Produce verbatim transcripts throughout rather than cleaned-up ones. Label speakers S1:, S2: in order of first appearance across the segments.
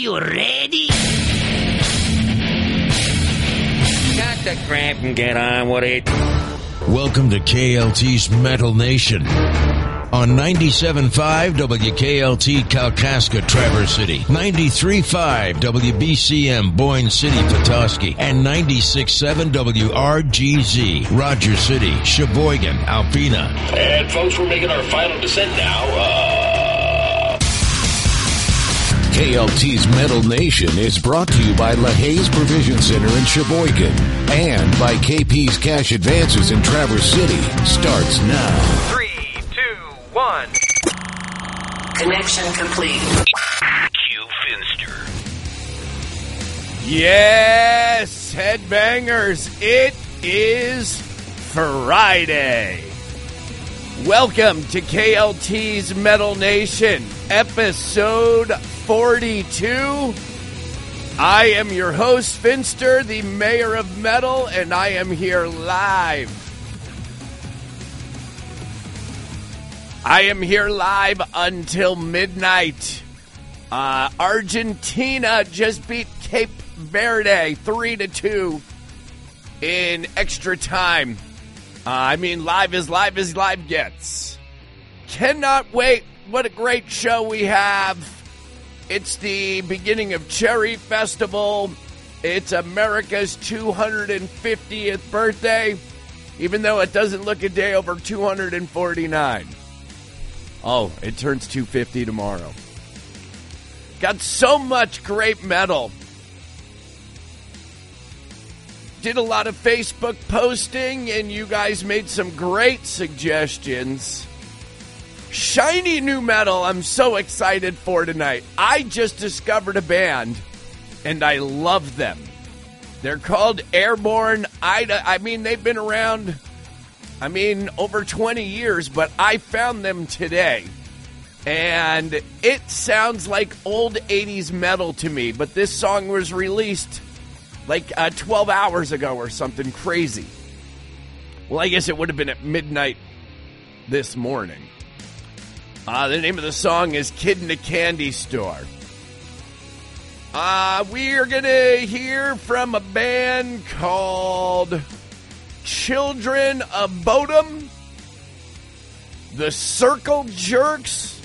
S1: you ready? Got the crap and get on with it.
S2: Welcome to K L T's Metal Nation on ninety-seven point five W K L T Kalkaska, Traverse City, ninety-three point five W B C M Boyne City, Petoskey, and ninety-six point seven W R G Z Rogers City, Sheboygan, Alpena.
S3: And folks, we're making our final descent now. Uh...
S4: K L T's Metal Nation is brought to you by LaHaye's Provision Center in Sheboygan and by K P's Cash Advances in Traverse City. Starts now.
S5: Three, two, one.
S6: Connection complete.
S5: Q Finster.
S7: Yes, headbangers, it is Friday. Welcome to K L T's Metal Nation, episode forty-two. I am your host, Finster, the mayor of metal, and I am here live. I am here live until midnight. Uh, Argentina just beat Cape Verde three to two in extra time. Uh, I mean, live as live as live gets. Cannot wait. What a great show we have. It's the beginning of Cherry Festival. It's America's two hundred fiftieth birthday, even though it doesn't look a day over two hundred forty-nine. Oh, it turns two hundred fifty tomorrow. Got so much great metal. Did a lot of Facebook posting, and you guys made some great suggestions. Shiny new metal I'm so excited for tonight. I just discovered a band, and I love them. They're called Airborne. I, I mean, they've been around, I mean, over twenty years, but I found them today. And it sounds like old eighties metal to me, but this song was released like uh, twelve hours ago or something crazy. Well, I guess it would have been at midnight this morning. Uh, the name of the song is Kid in a Candy Store. Uh, we are going to hear from a band called Children of Bodom, The Circle Jerks,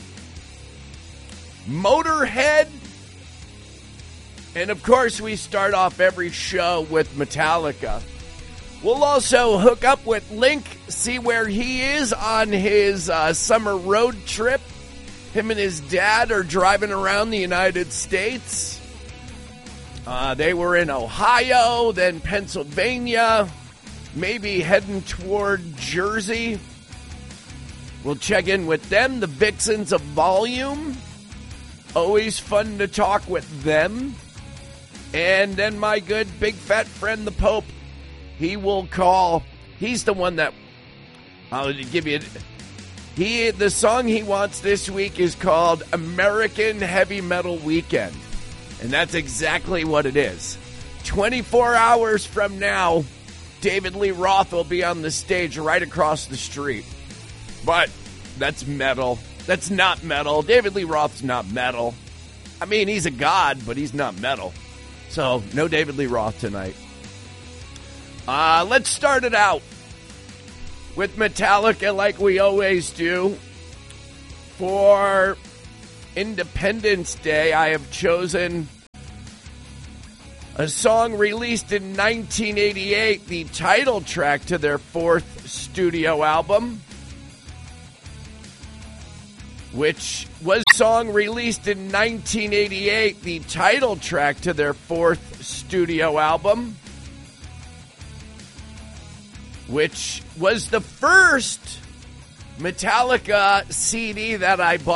S7: Motorhead, and of course we start off every show with Metallica. We'll also hook up with Link, see where he is on his uh, summer road trip. Him and his dad are driving around the United States. Uh, they were in Ohio, then Pennsylvania, maybe heading toward Jersey. We'll check in with them, the Vixens of Volume. Always fun to talk with them. And then my good big fat friend, the Pope. He will call. He's the one that I'll give you. He the song he wants this week is called American Heavy Metal Weekend, and that's exactly what it is. twenty-four hours from now, David Lee Roth will be on the stage right across the street. But that's metal. That's not metal. David Lee Roth's not metal. I mean, he's a god, but he's not metal. So no David Lee Roth tonight. Uh, let's start it out with Metallica like we always do. For Independence Day, I have chosen a song released in nineteen eighty-eight, the title track to their fourth studio album, which was a song released in nineteen eighty-eight, the title track to their fourth studio album, which was the first Metallica C D that I bought.